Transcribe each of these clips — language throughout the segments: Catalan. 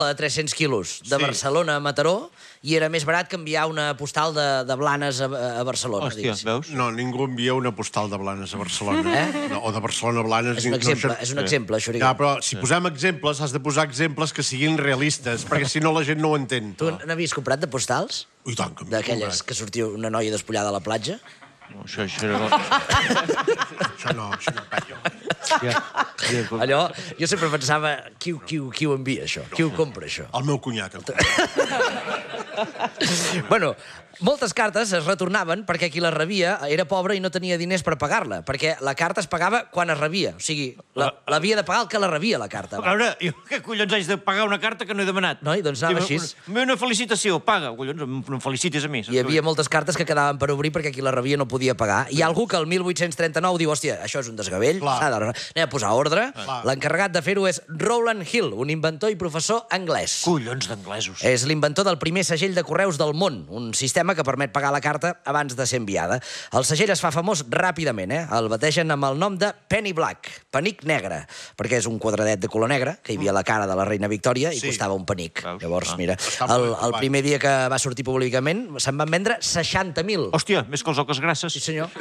de 300 quilos de Barcelona a Mataró i era més barat que enviar una postal de Blanes a Barcelona. Hòstia, veus? No, ningú envia una postal de Blanes a Barcelona. O de Barcelona a Blanes. És un exemple, això. Ja, però si posem exemples, has de posar exemples que siguin realistes, perquè si no la gent no ho entén. Tu n'havies comprat de postals? I tant que m'he D'aquelles que sortia una noia despullada a la platja? No, això era... Això no paio. Allò, jo sempre pensava, qui ho envia, això? Qui ho compra, això? El meu cunyat. Bueno, moltes cartes es retornaven perquè qui la rebia era pobre i no tenia diners per pagar-la, perquè la carta es pagava quan es rebia. O sigui, l'havia de pagar el que la rebia, la carta. A veure, jo què collons haig de pagar una carta que no he demanat? Noi, doncs anava així. Una felicitació, paga. Collons, no em felicitis a mi. Hi havia moltes cartes que quedaven per obrir perquè qui la rebia no podia pagar. Hi ha algú que el 1839 diu, hòstia, això és un desgavell, anem a posar ordre. L'encarregat de fer-ho és Rowland Hill, un inventor i professor anglès. Collons d'anglesos. És l'inventor del primer segell de correus del món, un sistema que permet pagar la carta abans de ser enviada. El segell es fa famós ràpidament, El bategen amb el nom de Penny Black, penic negre, perquè és un quadradet de color negre, que hi havia la cara de la reina Victòria i costava un penic. Llavors, mira, el primer dia que va sortir públicament se'n van vendre 60.000. Hòstia, més que els oques grasses. Sí, senyor.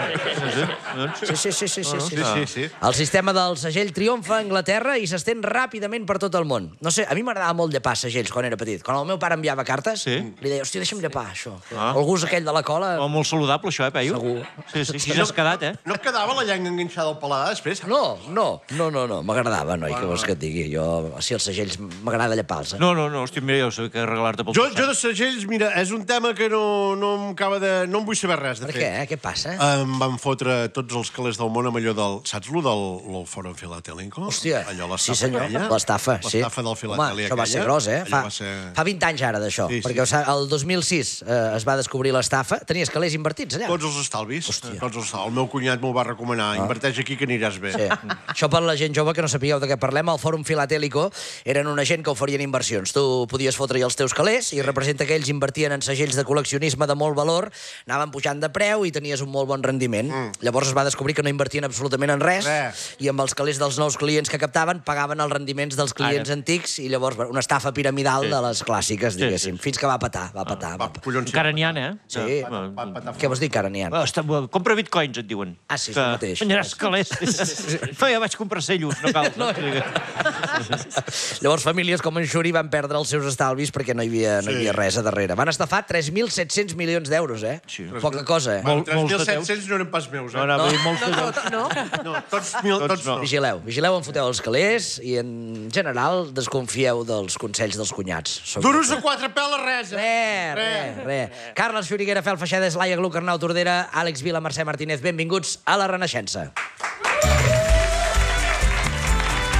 Sí. El sistema del segell triomfa a Anglaterra i s'estén ràpidament per tot el món. No sé, a mi m'agradava molt llepar segells quan era petit. Quan el meu pare enviava cartes, li deia, hòstia, deixa'm llepar, això. El gust aquell de la cola... Molt saludable, això, Peyu? Segur. Sí, ja has quedat, No et quedava la llengua enganxada al paladar després? No. M'agradava, noi, què vols que et digui? Jo, si els segells m'agrada llepar-los. No, hòstia, mira, jo sé que regalar-te pel Jo de segells, mira, és un tema que no m'acaba de... No en vull saber res, de fet. Per què? Què passa? Em van fotre tots els calés del món amb allò del... Saps allò del Fòrum Filatèlico? Hòstia, allò, sí senyor, l'estafa, sí. L'estafa del filatèlic. Home, això va ser gros, Fa 20 anys ara d'això, perquè el 2006 es va descobrir l'estafa. Tenies calés invertits allà? Tots els estalvis. El meu cunyat m'ho va recomanar. Inverteix aquí que aniràs bé. Això per la gent jove que no sapigueu de què parlem, el Fòrum Filatèlico eren una gent que oferien inversions. Tu podies fotre-hi els teus calés i representa que ells invertien en segells de col·leccionisme de molt valor, anaven pujant de preu i tenies un molt bon rendiment. Llavors es va descobrir que no invertien absolutament en res i amb els calés dels nous clients que captaven pagaven els rendiments dels clients antics i llavors una estafa piramidal de les clàssiques, diguéssim, fins que va petar. Encara n'hi ha, Sí. Què vols dir, encara n'hi ha? Compra bitcoins, et diuen. Ah, sí, això mateix. Guanyaràs calés. Ja vaig comprar cellos, no cal. Llavors, famílies com en Xuri van perdre els seus estalvis perquè no hi havia res a darrere. Van estafar 3.700 milions d'euros, Poca cosa, 3.700 no eren pas meus, No, tots no. Vigileu on foteu els calés i, en general, desconfieu dels consells dels cunyats. Duros a 4 peles, res. Res. Carles Xuriguera, Fel Feixedes, Laia Gluck, Arnau Tordera, Àlex Vila, Mercè Martínez, benvinguts a La Renaixença.